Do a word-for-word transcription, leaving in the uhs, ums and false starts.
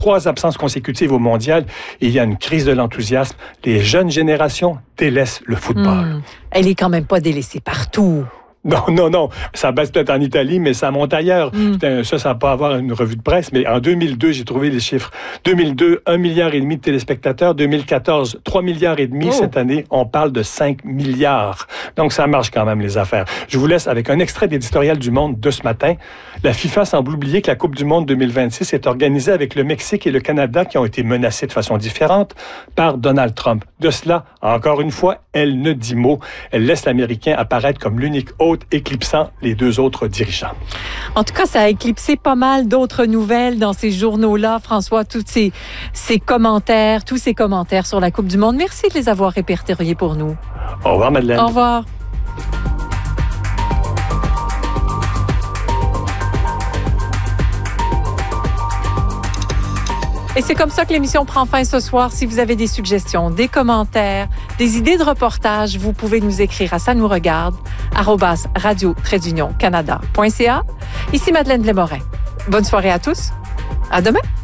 Trois absences consécutives au mondial et il y a une crise de l'enthousiasme. Les jeunes générations délaissent le football. Mmh. Elle est quand même pas délaissée partout. Non, non, non. Ça baisse peut-être en Italie, mais ça monte ailleurs. Mm. Ça, ça va pas avoir une revue de presse, mais en deux mille deux, j'ai trouvé les chiffres. deux mille deux, un milliard et demi de téléspectateurs. deux mille quatorze, trois milliards et demi. Oh. Cette année, on parle de cinq milliards. Donc, ça marche quand même, les affaires. Je vous laisse avec un extrait d'éditorial du Monde de ce matin. La FIFA semble oublier que la Coupe du Monde deux mille vingt-six est organisée avec le Mexique et le Canada qui ont été menacés de façon différente par Donald Trump. De cela, encore une fois, elle ne dit mot. Elle laisse l'Américain apparaître comme l'unique hôte éclipsant les deux autres dirigeants. En tout cas, ça a éclipsé pas mal d'autres nouvelles dans ces journaux-là, François, tous ces, ces commentaires, tous ces commentaires sur la Coupe du Monde. Merci de les avoir répertoriés pour nous. Au revoir, Madeleine. Au revoir. Et c'est comme ça que l'émission prend fin ce soir. Si vous avez des suggestions, des commentaires, des idées de reportage, vous pouvez nous écrire à ça nous regarde arobase radio trait d'union canada point c a. Ici Madeleine Blais-Morin. Bonne soirée à tous. À demain.